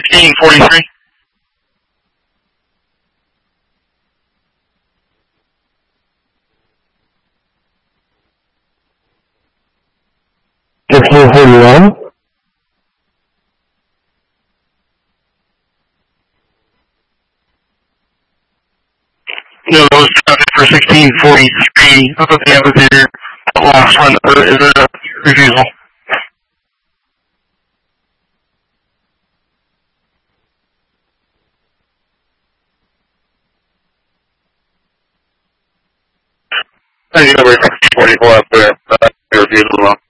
1643. No, that was traffic for 1643. I thought the amphitheater last one is a refusal. I think number 44 up there. Refusal.